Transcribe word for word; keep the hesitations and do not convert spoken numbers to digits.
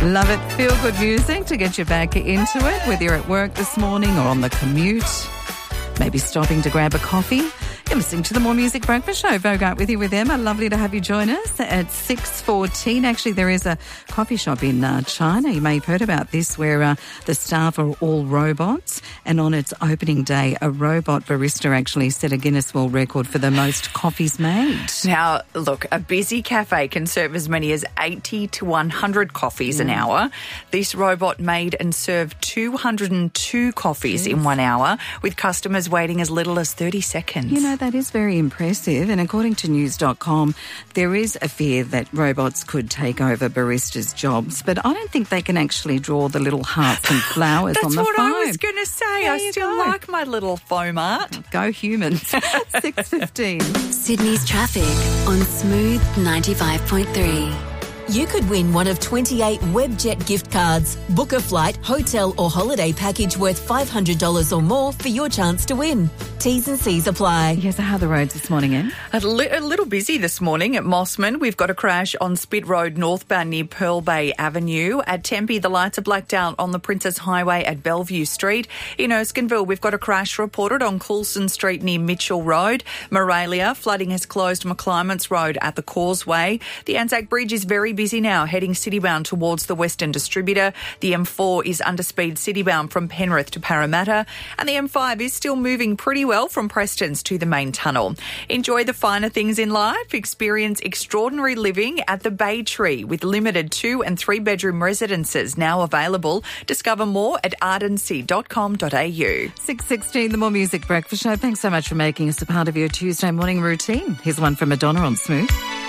Love it. Feel good music to get you back into it, whether you're at work this morning or on the commute, maybe stopping to grab a coffee. You're listening to the More Music Breakfast Show. Bogart with you with Emma. Lovely to have you join us at six fourteen. Actually, there is a coffee shop in uh, China. You may have heard about this, where uh, the staff are all robots. And on its opening day, a robot barista actually set a Guinness World Record for the most coffees made. Now, look, a busy cafe can serve as many as eighty to one hundred coffees mm. an hour. This robot made and served two hundred two coffees Jeez. in one hour, with customers waiting as little as thirty seconds. You know, that is very impressive. And according to news dot com, there is a fear that robots could take over baristas' jobs, but I don't think they can actually draw the little hearts and flowers on the foam. That's what I was going to say. There I still go. like my little foam art. Go humans. six fifteen. Sydney's traffic on Smooth ninety-five point three. You could win one of twenty-eight Webjet gift cards. Book a flight, hotel or holiday package worth five hundred dollars or more for your chance to win. T's and C's apply. Yes, how are the roads this morning, Em? A, li- a little busy this morning at Mossman. We've got a crash on Spit Road northbound near Pearl Bay Avenue. At Tempe, the lights are blacked out on the Princess Highway at Bellevue Street. In Erskineville, we've got a crash reported on Coulson Street near Mitchell Road. Moralia, flooding has closed McClymonts Road at the Causeway. The Anzac Bridge is very busy now, heading citybound towards the Western Distributor. The M four is underspeed citybound from Penrith to Parramatta, and the M five is still moving pretty well from Prestons to the main tunnel. Enjoy the finer things in life. Experience extraordinary living at the Bay Tree with limited two and three bedroom residences now available. Discover more at ardency dot com dot a u. six sixteen, the More Music Breakfast Show. Thanks so much for making us a part of your Tuesday morning routine. Here's one from Madonna on Smooth.